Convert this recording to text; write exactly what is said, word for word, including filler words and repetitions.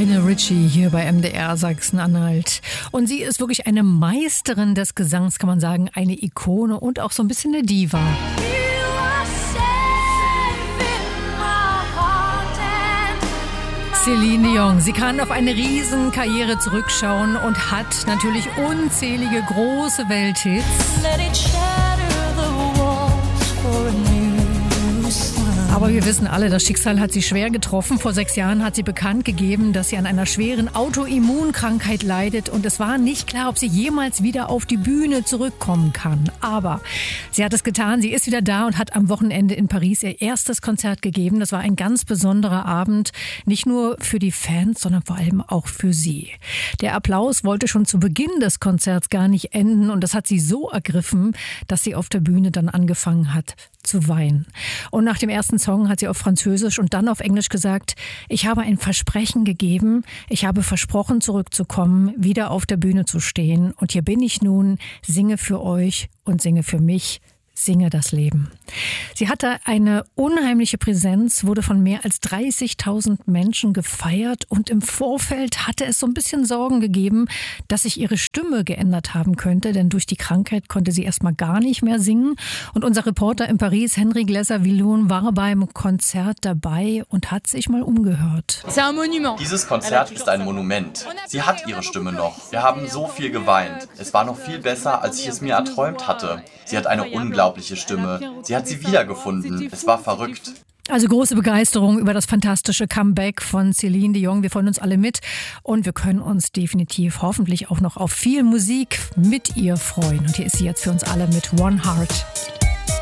Lionel Richie hier bei M D R Sachsen-Anhalt. Und sie ist wirklich eine Meisterin des Gesangs, kann man sagen, eine Ikone und auch so ein bisschen eine Diva. Celine Dion. Sie kann auf eine riesen Karriere zurückschauen und hat natürlich unzählige große Welthits. Aber wir wissen alle, das Schicksal hat sie schwer getroffen. Vor sechs Jahren hat sie bekannt gegeben, dass sie an einer schweren Autoimmunkrankheit leidet. Und es war nicht klar, ob sie jemals wieder auf die Bühne zurückkommen kann. Aber sie hat es getan. Sie ist wieder da und hat am Wochenende in Paris ihr erstes Konzert gegeben. Das war ein ganz besonderer Abend. Nicht nur für die Fans, sondern vor allem auch für sie. Der Applaus wollte schon zu Beginn des Konzerts gar nicht enden. Und das hat sie so ergriffen, dass sie auf der Bühne dann angefangen hat zu weinen. Und nach dem ersten Song hat sie auf Französisch und dann auf Englisch gesagt: Ich habe ein Versprechen gegeben, ich habe versprochen zurückzukommen, wieder auf der Bühne zu stehen. Und hier bin ich nun, singe für euch und singe für mich, singe das Leben. Sie hatte eine unheimliche Präsenz, wurde von mehr als dreißigtausend Menschen gefeiert und im Vorfeld hatte es so ein bisschen Sorgen gegeben, dass sich ihre Stimme geändert haben könnte, denn durch die Krankheit konnte sie erstmal gar nicht mehr singen. Und unser Reporter in Paris, Henry Glaser-Villon, war beim Konzert dabei und hat sich mal umgehört. Dieses Konzert ist ein Monument. Sie hat ihre Stimme noch. Wir haben so viel geweint. Es war noch viel besser, als ich es mir erträumt hatte. Sie hat eine unglaubliche Stimme. Sie hat sie wiedergefunden. Es war verrückt. Also große Begeisterung über das fantastische Comeback von Celine Dion. Wir freuen uns alle mit und wir können uns definitiv hoffentlich auch noch auf viel Musik mit ihr freuen. Und hier ist sie jetzt für uns alle mit One Heart.